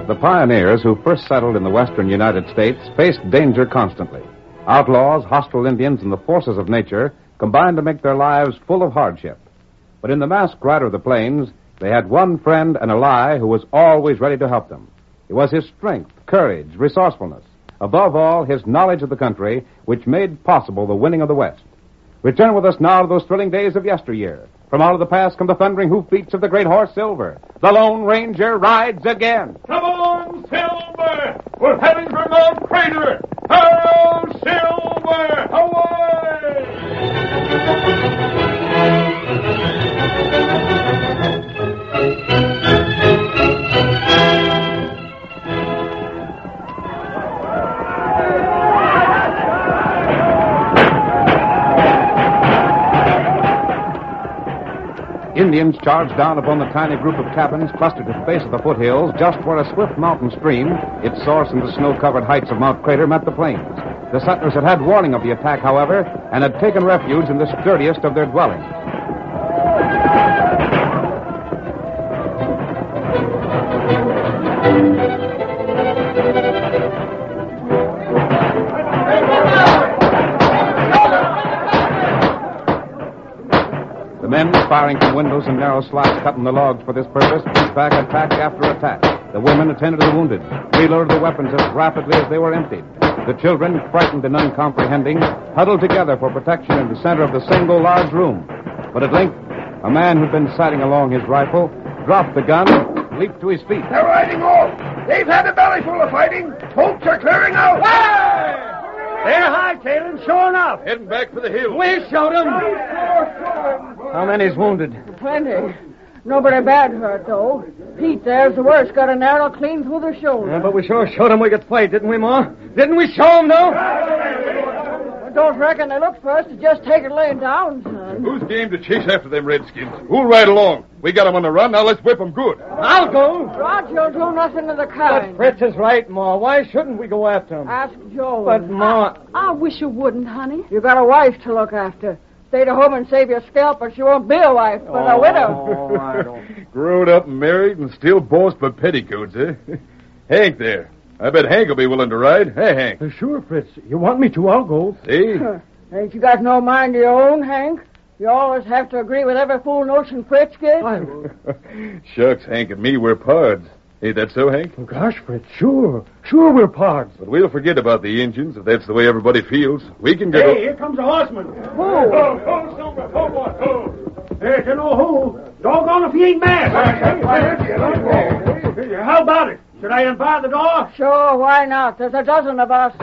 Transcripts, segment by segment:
The pioneers who first settled in the western United States faced danger constantly. Outlaws, hostile Indians, and the forces of nature combined to make their lives full of hardship. But in the masked rider of the plains, they had one friend and ally who was always ready to help them. It was his strength, courage, resourcefulness. Above all, his knowledge of the country, which made possible the winning of the West. Return with us now to those thrilling days of yesteryear. From out of the past come the thundering hoofbeats of the great horse Silver. The Lone Ranger rides again. Come on, Silver! We're heading for Mount Crater! Hello, Silver! Away! Indians charged down upon the tiny group of cabins clustered at the base of the foothills, just where a swift mountain stream, its source in the snow-covered heights of Mount Crater, met the plains. The settlers had warning of the attack, however, and had taken refuge in the sturdiest of their dwellings. The men, firing from windows and narrow slats cut in the logs for this purpose, beat back attack after attack. The women attended to the wounded, reloaded the weapons as rapidly as they were emptied. The children, frightened and uncomprehending, huddled together for protection in the center of the single large room. But at length, a man who'd been sighting along his rifle dropped the gun, leaped to his feet. They're riding off. They've had a belly full of fighting. Folks are clearing out. Hey! They're hightailing, sure enough. Heading back for the hill. We shot them. How many's wounded? Plenty. Nobody bad hurt, though. Pete there's the worst. Got an arrow clean through the shoulder. Yeah, but we sure showed them we could fight, didn't we, Ma? Didn't we show them, though? I don't reckon they looked for us to just take it laying down, son. Who's game to chase after them redskins? Who'll ride along? We got them on the run. Now let's whip them good. I'll go. Roger'll do nothing of the But kind. Fritz is right, Ma. Why shouldn't we go after him? Ask Joe. But, Ma... I wish you wouldn't, honey. You got a wife to look after. Stay at home and save your scalp, or she won't be a wife, but a widow. Oh, I don't... Grown up and married and still bossed by petticoats, eh? Hank there. I bet Hank will be willing to ride. Hey, Hank. Sure, Fritz. You want me to, I'll go. See? Ain't you got no mind of your own, Hank? You always have to agree with every fool notion Fritz gets. Shucks, Hank and me, we're pards. Ain't that so, Hank? Oh, gosh, Fritz, sure. Sure we're pards. But we'll forget about the Injuns if that's the way everybody feels. We can get... Hey, here comes a horseman. Who? Ho, Silver. Ho, boy, ho. There's you know who. Doggone if he ain't masked. How about it? Should I unbar the door? Sure, why not? There's a dozen of us.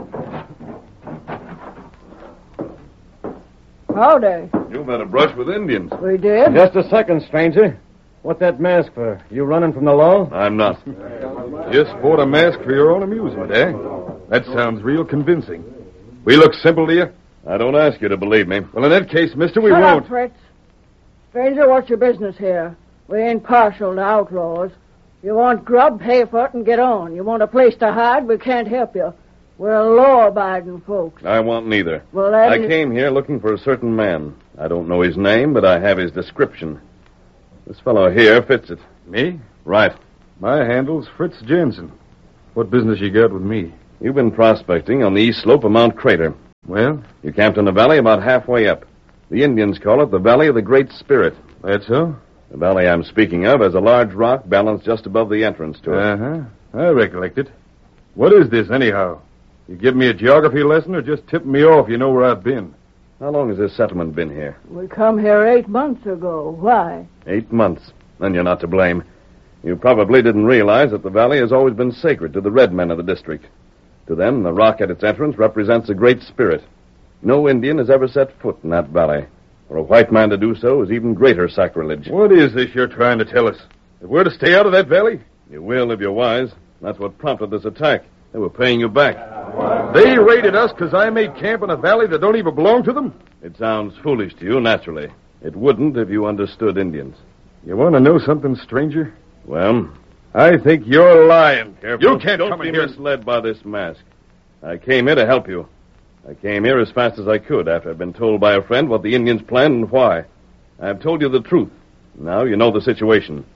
Howdy. You've had a brush with Indians. We did? Just a second, stranger. What that mask for? You running from the law? I'm not. Just sport a mask for your own amusement, eh? That sounds real convincing. We look simple to you? I don't ask you to believe me. Well, in that case, mister, we Shut won't. up, Fritz. Stranger, what's your business here? We ain't partial to outlaws. You want grub, pay for it and get on. You want a place to hide, we can't help you. We're law-abiding folks. I want neither. Well, I came here looking for a certain man. I don't know his name, but I have his description. This fellow here fits it. Me? Right. My handle's Fritz Jensen. What business you got with me? You've been prospecting on the east slope of Mount Crater. Well, You camped in a valley about halfway up. The Indians call it the Valley of the Great Spirit. that's so? The valley I'm speaking of has a large rock balanced just above the entrance to it. Uh-huh. I recollect it. What is this, anyhow? You give me a geography lesson or just tip me off you know where I've been? How long has this settlement been here? We come here 8 months ago. Why? 8 months. Then you're not to blame. You probably didn't realize that the valley has always been sacred to the red men of the district. To them, the rock at its entrance represents a great spirit. No Indian has ever set foot in that valley. For a white man to do so is even greater sacrilege. What is this you're trying to tell us? That we're to stay out of that valley? You will if you're wise. That's what prompted this attack. They were paying you back. They raided us because I made camp in a valley that don't even belong to them? It sounds foolish to you, naturally. It wouldn't if you understood Indians. You want to know something, stranger? Well, I think you're lying. careful. You can't Don't come be in here. misled by this mask. I came here to help you. I came here as fast as I could after I'd been told by a friend what the Indians planned and why. I've told you the truth. Now you know the situation.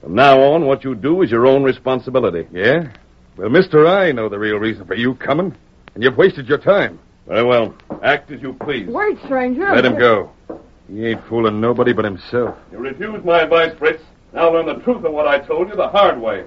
From now on, what you do is your own responsibility. Yeah? Well, mister, I know the real reason for you coming, and you've wasted your time. Very well. Act as you please. Wait, stranger. Let him go. He ain't fooling nobody but himself. You refuse my advice, Fritz. Now learn the truth of what I told you the hard way.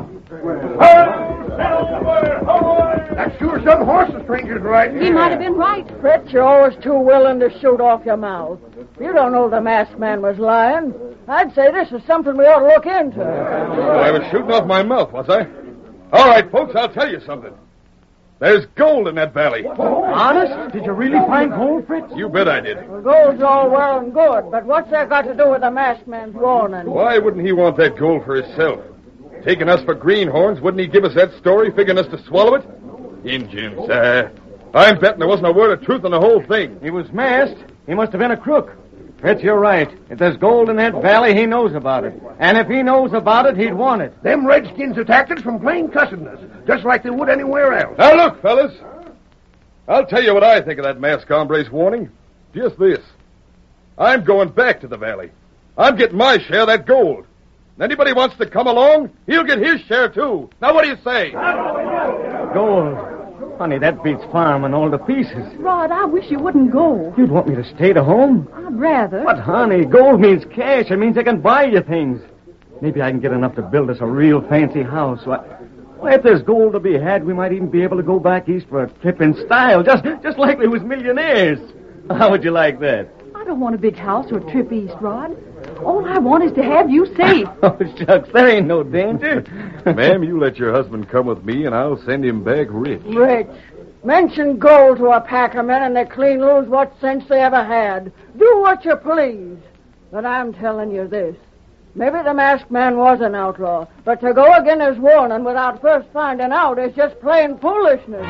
That's sure some horse the stranger's riding. He might have been right. Fritz, you're always too willing to shoot off your mouth. You don't know the masked man was lying. I'd say this is something we ought to look into. I was shooting off my mouth, was I? All right, folks, I'll tell you something. There's gold in that valley. Honest? Did you really find gold, Fritz? You bet I did. Well, gold's all well and good, but what's that got to do with the masked man's warning? Why wouldn't he want that gold for himself? Taking us for greenhorns, wouldn't he give us that story, figuring us to swallow it? Injuns, I'm betting there wasn't a word of truth in the whole thing. He was masked. He must have been a crook. Fritz, you're right. If there's gold in that valley, he knows about it. And if he knows about it, he'd want it. Them redskins attacked us from plain cussedness, just like they would anywhere else. Now, look, fellas. I'll tell you what I think of that masked hombre's warning. Just this. I'm going back to the valley. I'm getting my share of that gold. Anybody wants to come along, he'll get his share, too. Now, what do you say? Gold. Honey, that beats farming all to pieces. Rod, I wish you wouldn't go. You'd want me to stay to home? I'd rather. But, honey, gold means cash. It means I can buy you things. Maybe I can get enough to build us a real fancy house. Well, if there's gold to be had, we might even be able to go back east for a trip in style, just like we was millionaires. How would you like that? I don't want a big house or a trip east, Rod. All I want is to have you safe. Oh, shucks, there ain't no danger. Ma'am, you let your husband come with me, and I'll send him back rich. Rich. Mention gold to a pack of men and they clean lose what sense they ever had. Do what you please. But I'm telling you this. Maybe the masked man was an outlaw, but to go against his warning without first finding out is just plain foolishness.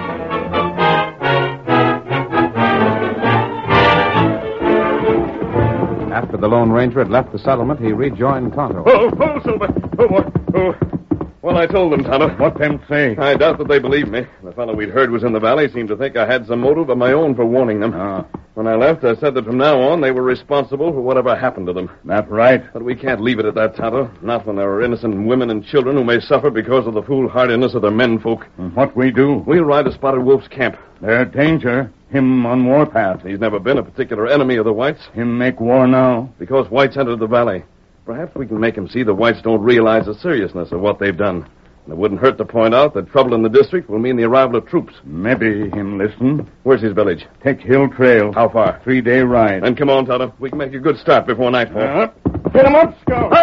After the Lone Ranger had left the settlement, he rejoined Tonto. Oh, Silver. Oh, boy. Oh. Well, I told them, Tonto. What them say? I doubt that they believed me. The fellow we'd heard was in the valley seemed to think I had some motive of my own for warning them. When I left, I said that from now on they were responsible for whatever happened to them. That right? But we can't leave it at that, Tonto. Not when there are innocent women and children who may suffer because of the foolhardiness of their menfolk. What we do? We'll ride to Spotted Wolf's camp. Their danger. Him on warpath. He's never been a particular enemy of the whites. Him make war now. Because whites entered the valley. Perhaps we can make him see the whites don't realize the seriousness of what they've done. And it wouldn't hurt to point out that trouble in the district will mean the arrival of troops. Maybe him listen. Where's his village? Take Hill Trail. How far? 3-day ride. Then come on, Tonto. We can make a good start before nightfall. Get him up, Scout.